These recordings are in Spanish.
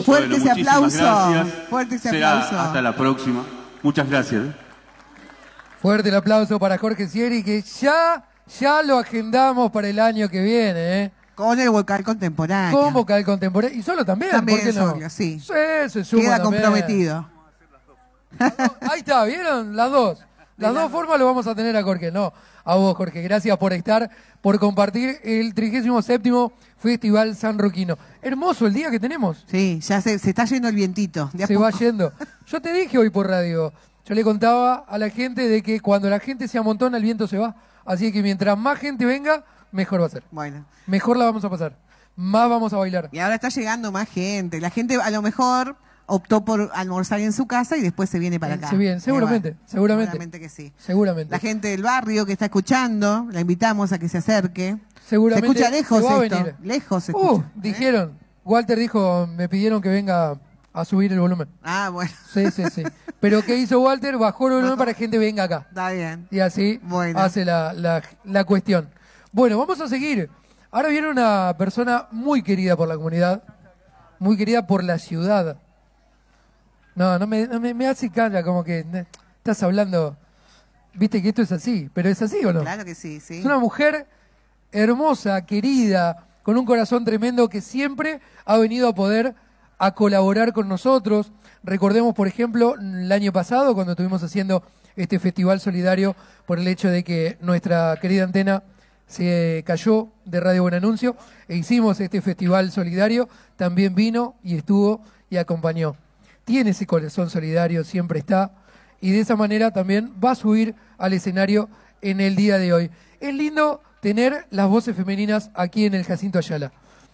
Fuerte ese aplauso. Gracias. Fuerte ese Será aplauso. hasta la próxima. Muchas gracias. Fuerte el aplauso para Jorge Sieri, que ya lo agendamos para el año que viene, ¿eh? Con el vocal contemporáneo. Con vocal contemporáneo. Y solo también, También ¿por qué no? solo, sí. Sí, se suma Queda también. comprometido. Ahí está, ¿vieron? Las dos. Las dos formas lo vamos a tener a Jorge. No, a vos, Jorge. Gracias por estar, por compartir el 37º Festival Sanroquino. Hermoso el día que tenemos. Sí, ya se está yendo el vientito. Se va yendo. Yo te dije hoy por radio, yo le contaba a la gente de que cuando la gente se amontona, el viento se va. Así que mientras más gente venga, mejor va a ser. Bueno. Mejor la vamos a pasar. Más vamos a bailar. Y ahora está llegando más gente. La gente a lo mejor optó por almorzar en su casa y después se viene para acá. Se viene, seguramente. Seguramente que sí. Seguramente. La gente del barrio que está escuchando, la invitamos a que se acerque. Seguramente. Se escucha lejos se va a esto. venir. Lejos se escucha. Dijeron. Walter dijo, me pidieron que venga a subir el volumen. Ah, bueno. Sí. Pero ¿qué hizo Walter? Bajó el volumen para que gente venga acá. Está bien. Y así hace la cuestión. Bueno, vamos a seguir. Ahora viene una persona muy querida por la comunidad, muy querida por la ciudad. No me hace cara como que estás hablando, viste que esto es así, pero ¿es así o no? Claro que sí. Es una mujer hermosa, querida, con un corazón tremendo que siempre ha venido a colaborar con nosotros. Recordemos, por ejemplo, el año pasado cuando estuvimos haciendo este festival solidario por el hecho de que nuestra querida antena se cayó de Radio Buen Anuncio e hicimos este festival solidario, también vino y estuvo y acompañó. Tiene ese corazón solidario, siempre está, y de esa manera también va a subir al escenario en el día de hoy. Es lindo tener las voces femeninas aquí en el Jacinto Ayala.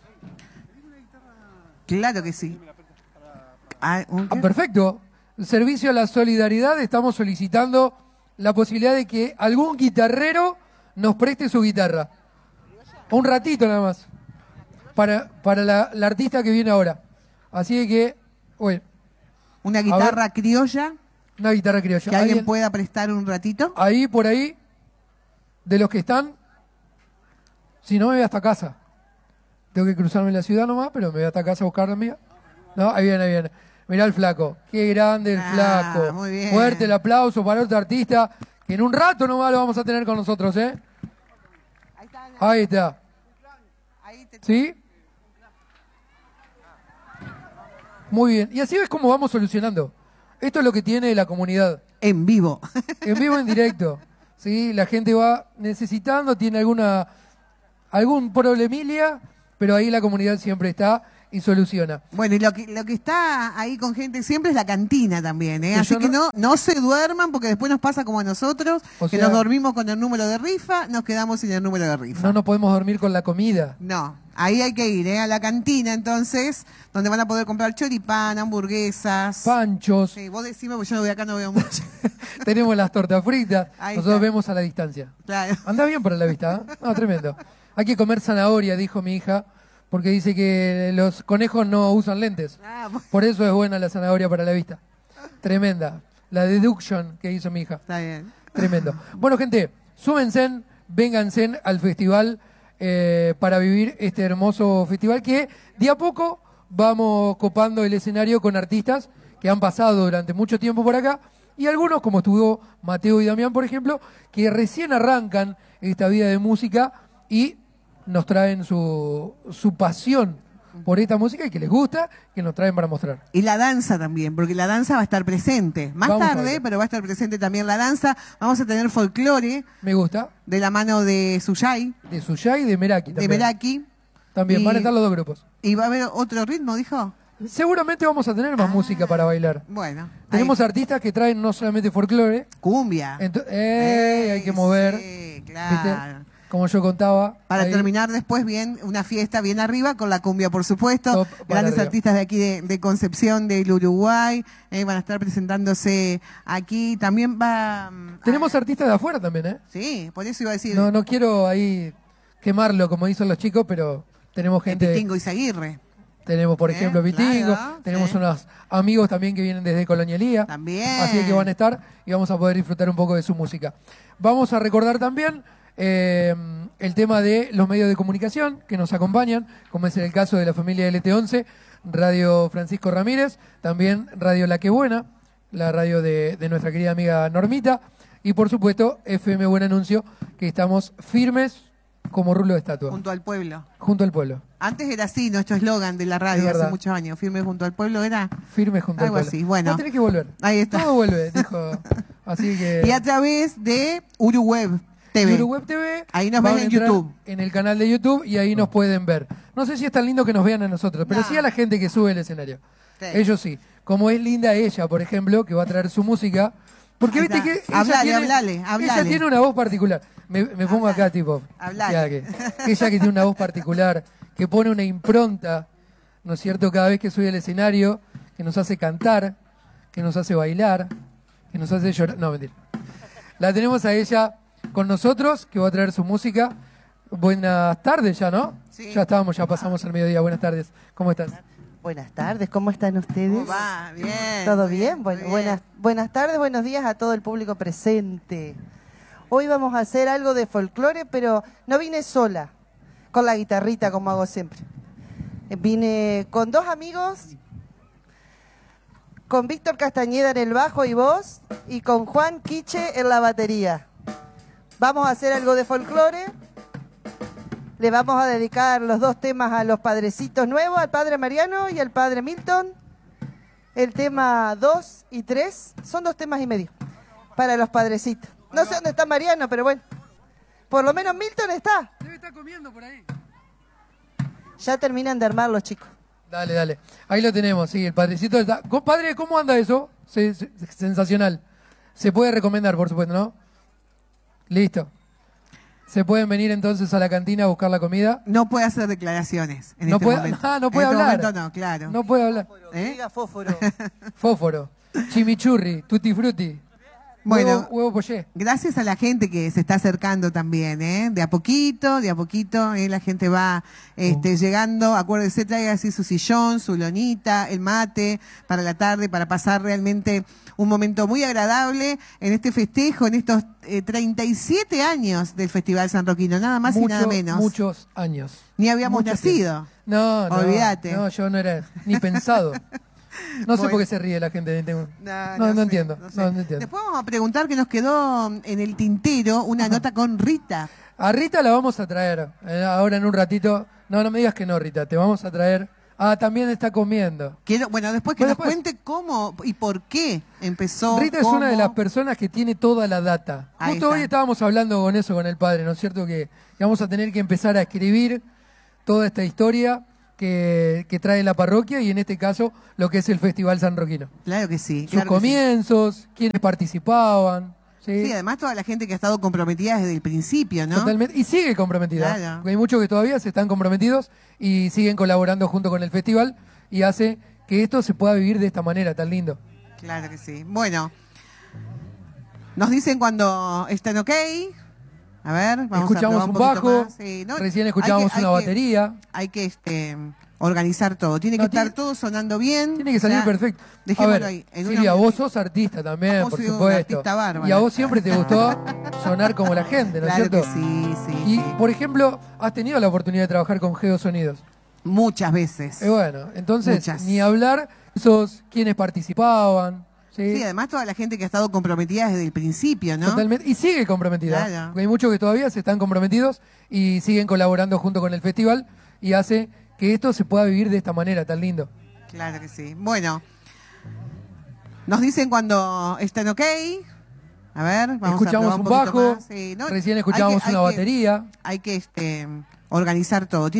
Claro que sí. Perfecto. Servicio a la solidaridad, estamos solicitando la posibilidad de que algún guitarrero nos preste su guitarra. Un ratito nada más. Para la artista que viene ahora. Así que, bueno. Una guitarra criolla. Una guitarra criolla. Que alguien pueda prestar un ratito. Ahí, por ahí, de los que están, si no me voy hasta casa. Tengo que cruzarme la ciudad nomás, pero me voy hasta casa a buscar la mía. No, ahí viene. Mirá el flaco. Qué grande el flaco. Muy bien. Fuerte el aplauso para otro artista que en un rato nomás lo vamos a tener con nosotros, ¿eh? Ahí está. ¿Sí? Muy bien. Y así ves cómo vamos solucionando. Esto es lo que tiene la comunidad. En vivo. En vivo, en directo. ¿Sí? La gente va necesitando, tiene algún problemilla, pero ahí la comunidad siempre está y soluciona. Bueno, y lo que está ahí con gente siempre es la cantina también, ¿eh? Así que no se duerman porque después nos pasa como a nosotros, que nos dormimos con el número de rifa, nos quedamos sin el número de rifa. No nos podemos dormir con la comida. No, ahí hay que ir, ¿eh? A la cantina entonces, donde van a poder comprar choripán, hamburguesas. Panchos. Sí, vos decime, porque yo de acá no veo mucho. Tenemos las tortas fritas, Ahí nosotros está. vemos a la distancia. Claro. Anda bien para la vista, ¿eh? No, tremendo. Hay que comer zanahoria, dijo mi hija, porque dice que los conejos no usan lentes. Por eso es buena la zanahoria para la vista. Tremenda. La deduction que hizo mi hija. Está bien. Tremendo. Bueno, gente, súbense, vénganse al festival para vivir este hermoso festival que de a poco vamos copando el escenario con artistas que han pasado durante mucho tiempo por acá y algunos, como estuvo Mateo y Damián, por ejemplo, que recién arrancan esta vida de música y nos traen su pasión por esta música y que les gusta, que nos traen para mostrar. Y la danza también, porque la danza va a estar presente. Más tarde, pero va a estar presente también la danza. Vamos a tener folclore. Me gusta. De la mano de Suyay. De Suyay y de Meraki también. De Meraki. También van a estar los dos grupos. ¿Y va a haber otro ritmo, dijo? Seguramente vamos a tener más música para bailar. Bueno. Tenemos artistas que traen no solamente folclore. Cumbia. Hay que mover. Sí, claro. ¿Viste? Como yo contaba. Para ahí. terminar después bien una fiesta bien arriba con la cumbia, por supuesto. Grandes artistas de aquí de Concepción, del Uruguay, van a estar presentándose aquí. También va... Tenemos artistas de afuera también, ¿eh? Sí, por eso iba a decir... No quiero ahí quemarlo como dicen los chicos, pero tenemos gente... Vitingo Izaguirre. Tenemos, por ejemplo, Vitingo. Claro, tenemos unos amigos también que vienen desde Colonialía. También. Así que van a estar y vamos a poder disfrutar un poco de su música. Vamos a recordar también el tema de los medios de comunicación que nos acompañan, como es el caso de la familia LT11, Radio Francisco Ramírez, también Radio La Que Buena, la radio de nuestra querida amiga Normita, y por supuesto FM Buen Anuncio, que estamos firmes como rulo de estatua. Junto al pueblo. Junto al pueblo. Antes era así, nuestro eslogan de la radio hace muchos años. Firme junto al pueblo era. Firme junto al pueblo. Algo así, bueno. No tenés que volver. Ahí está. Todo vuelve, dijo. Así que. Y a través de Uruweb TV. Uruweb TV. Ahí nos ven en YouTube. En el canal de YouTube y ahí nos pueden ver. No sé si es tan lindo que nos vean a nosotros, pero sí a la gente que sube el escenario. Sí. Ellos sí. Como es linda ella, por ejemplo, que va a traer su música. Porque viste que ella tiene una voz particular. Me pongo acá, tipo. Que ella que tiene una voz particular, que pone una impronta, ¿no es cierto?, cada vez que sube al escenario, que nos hace cantar, que nos hace bailar, que nos hace llorar. No, mentira. La tenemos a ella con nosotros, que va a traer su música. Buenas tardes ya, ¿no? Sí. Ya pasamos al mediodía. Buenas tardes. ¿Cómo estás? Buenas tardes, ¿cómo están ustedes? ¿Cómo va? Bien. ¿Todo bien? Bueno, buenas tardes, buenos días a todo el público presente. Hoy vamos a hacer algo de folclore, pero no vine sola, con la guitarrita como hago siempre. Vine con dos amigos, con Víctor Castañeda en el bajo y voz, y con Juan Quiche en la batería. Vamos a hacer algo de folclore. Le vamos a dedicar los dos temas a los padrecitos nuevos, al padre Mariano y al padre Milton. El tema 2 y 3 son 2 temas y medio para los padrecitos. No sé dónde está Mariano, pero bueno, por lo menos Milton está. Debe estar comiendo por ahí. Ya terminan de armar los chicos. Dale. Ahí lo tenemos, sí, el padrecito está. Padre, ¿cómo anda eso? Sensacional. Se puede recomendar, por supuesto, ¿no? Listo. ¿Se pueden venir entonces a la cantina a buscar la comida? No puede hacer declaraciones en no este puede, momento. No puede hablar. Momento no, claro. No puede hablar. Diga fósforo. Fósforo, chimichurri, tutti frutti. Bueno, huevo poché. Gracias a la gente que se está acercando también, ¿eh? De a poquito, la gente va llegando. Acuérdese, traiga así su sillón, su lonita, el mate para la tarde, para pasar realmente un momento muy agradable en este festejo, en estos 37 años del Festival Sanroquino, nada más y nada menos. Muchos años. Ni habíamos nacido. No, olvídate. No, yo no era ni pensado. No sé por qué se ríe la gente. No entiendo. Después vamos a preguntar que nos quedó en el tintero una nota con Rita. A Rita la vamos a traer ahora en un ratito. No me digas que no, Rita. Te vamos a traer. También está comiendo. Después nos cuente cómo y por qué empezó. Rita es una de las personas que tiene toda la data. Justo hoy estábamos hablando con eso con el padre, ¿no es cierto? Que vamos a tener que empezar a escribir toda esta historia que trae la parroquia y en este caso lo que es el Festival Sanroquino. Claro que sí. Sus comienzos, quienes participaban. Sí, además toda la gente que ha estado comprometida desde el principio, ¿no? Totalmente, y sigue comprometida. Claro. Porque hay muchos que todavía se están comprometidos y siguen colaborando junto con el festival y hace que esto se pueda vivir de esta manera tan lindo. Claro que sí. Bueno, nos dicen cuando están ok. A ver, vamos escuchamos a un bajo, sí, ¿no? Recién escuchamos una batería. Hay que organizar todo. Tiene que estar todo sonando bien. Tiene que salir perfecto. Dejémoslo ahí. Silvia, vos sos artista también, por supuesto. Y a vos siempre te gustó sonar como la gente, ¿no es cierto? Que sí. Y, por ejemplo, has tenido la oportunidad de trabajar con Geosonidos. Muchas veces. Bueno, entonces, ni hablar, sos quienes participaban. Sí, además toda la gente que ha estado comprometida desde el principio, ¿no? Totalmente, y sigue comprometida. Claro. Porque hay muchos que todavía se están comprometidos y siguen colaborando junto con el festival y hace que esto se pueda vivir de esta manera tan lindo. Claro que sí. Bueno, nos dicen cuando están ok. A ver, vamos escuchamos un bajo, sí, ¿no? Recién escuchamos una batería. Hay que organizar todo.